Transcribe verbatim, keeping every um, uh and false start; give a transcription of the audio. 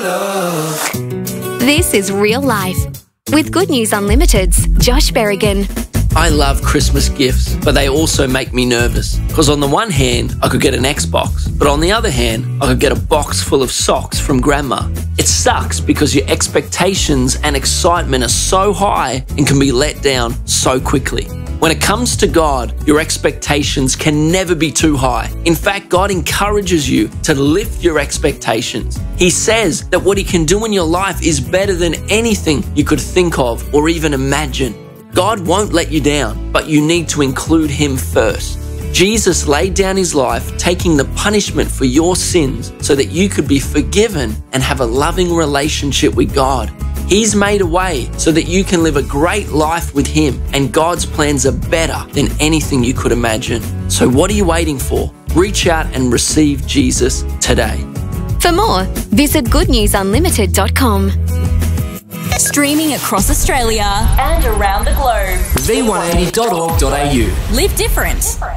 love. This is Real Life with Good News Unlimited's Josh Berrigan. I love Christmas gifts, but they also make me nervous. Because on the one hand, I could get an Xbox, but on the other hand, I could get a box full of socks from Grandma. It sucks because your expectations and excitement are so high and can be let down so quickly. When it comes to God, your expectations can never be too high. In fact, God encourages you to lift your expectations. He says that what He can do in your life is better than anything you could think of or even imagine. God won't let you down, but you need to include Him first. Jesus laid down His life, taking the punishment for your sins so that you could be forgiven and have a loving relationship with God. He's made a way so that you can live a great life with Him, and God's plans are better than anything you could imagine. So what are you waiting for? Reach out and receive Jesus today. For more, visit good news unlimited dot com. Streaming across Australia and around the globe. v one eighty dot org dot a u. Live different.